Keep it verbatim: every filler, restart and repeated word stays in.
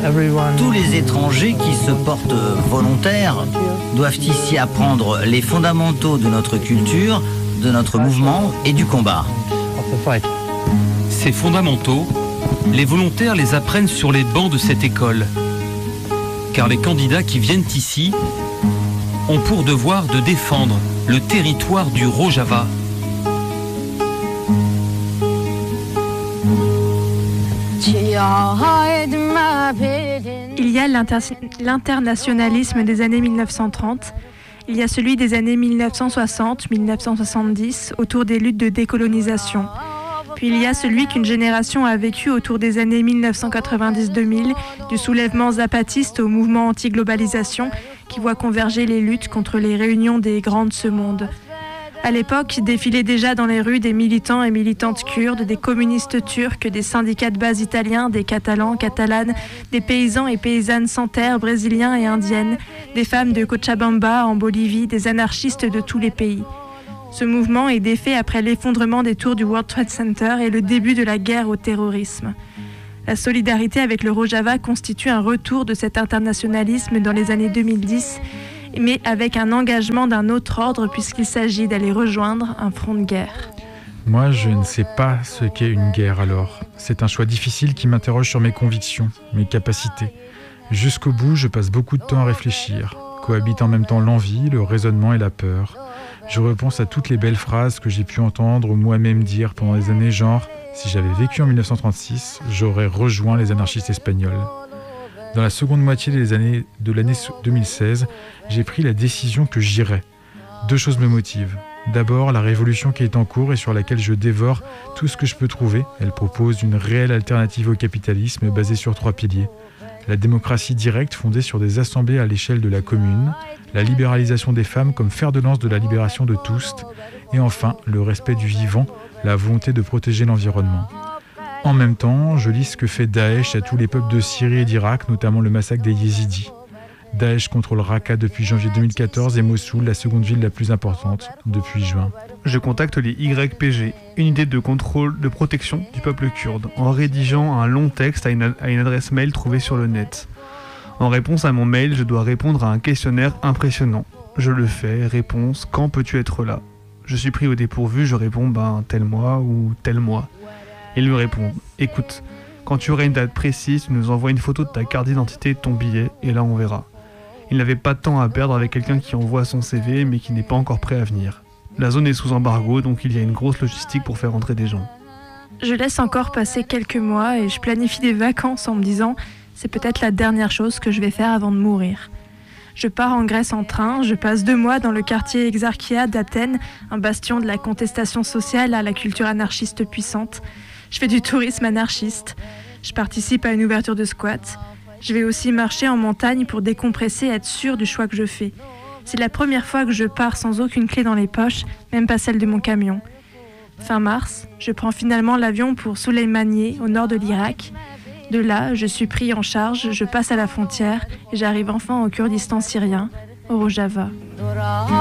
Tous les étrangers qui se portent volontaires doivent ici apprendre les fondamentaux de notre culture, de notre mouvement et du combat. Ces fondamentaux, les volontaires les apprennent sur les bancs de cette école. Car les candidats qui viennent ici ont pour devoir de défendre le territoire du Rojava. Il y a l'inter- l'internationalisme des années mille neuf cent trente, il y a celui des années mille neuf cent soixante mille neuf cent soixante-dix autour des luttes de décolonisation. Puis il y a celui qu'une génération a vécu autour des années mille neuf cent quatre-vingt-dix deux mille, du soulèvement zapatiste au mouvement anti-globalisation qui voit converger les luttes contre les réunions des grands de ce monde. À l'époque, défilaient déjà dans les rues des militants et militantes kurdes, des communistes turcs, des syndicats de base italiens, des catalans, catalanes, des paysans et paysannes sans terre, brésiliens et indiennes, des femmes de Cochabamba en Bolivie, des anarchistes de tous les pays. Ce mouvement est défait après l'effondrement des tours du World Trade Center et le début de la guerre au terrorisme. La solidarité avec le Rojava constitue un retour de cet internationalisme dans les années deux mille dix, mais avec un engagement d'un autre ordre puisqu'il s'agit d'aller rejoindre un front de guerre. Moi, je ne sais pas ce qu'est une guerre alors. C'est un choix difficile qui m'interroge sur mes convictions, mes capacités. Jusqu'au bout, je passe beaucoup de temps à réfléchir. Cohabitent en même temps l'envie, le raisonnement et la peur. Je repense à toutes les belles phrases que j'ai pu entendre ou moi-même dire pendant des années, genre « Si j'avais vécu en dix-neuf cent trente-six, j'aurais rejoint les anarchistes espagnols ». Dans la seconde moitié des années, de l'année deux mille seize, j'ai pris la décision que j'irais. Deux choses me motivent. D'abord, la révolution qui est en cours et sur laquelle je dévore tout ce que je peux trouver. Elle propose une réelle alternative au capitalisme basée sur trois piliers. La démocratie directe fondée sur des assemblées à l'échelle de la commune, la libéralisation des femmes comme fer de lance de la libération de tous, et enfin, le respect du vivant, la volonté de protéger l'environnement. En même temps, je lis ce que fait Daesh à tous les peuples de Syrie et d'Irak, notamment le massacre des Yézidis. Daesh contrôle Raqqa depuis janvier deux mille quatorze et Mossoul, la seconde ville la plus importante, depuis juin. Je contacte les Y P G, unité de contrôle de protection du peuple kurde, en rédigeant un long texte à une, ad- à une adresse mail trouvée sur le net. En réponse à mon mail, je dois répondre à un questionnaire impressionnant. Je le fais, réponse, quand peux-tu être là ? Je suis pris au dépourvu, je réponds, ben, tel mois ou tel mois. Ils me répondent, écoute, quand tu auras une date précise, tu nous envoies une photo de ta carte d'identité et de ton billet, et là on verra. Il n'avait pas de temps à perdre avec quelqu'un qui envoie son C V, mais qui n'est pas encore prêt à venir. La zone est sous embargo, donc il y a une grosse logistique pour faire entrer des gens. Je laisse encore passer quelques mois et je planifie des vacances en me disant « c'est peut-être la dernière chose que je vais faire avant de mourir ». Je pars en Grèce en train, je passe deux mois dans le quartier Exarchia d'Athènes, un bastion de la contestation sociale à la culture anarchiste puissante. Je fais du tourisme anarchiste, je participe à une ouverture de squat. Je vais aussi marcher en montagne pour décompresser et être sûre du choix que je fais. C'est la première fois que je pars sans aucune clé dans les poches, même pas celle de mon camion. Fin mars, je prends finalement l'avion pour Soleimaniye, au nord de l'Irak. De là, je suis pris en charge, je passe à la frontière et j'arrive enfin au Kurdistan syrien, au Rojava.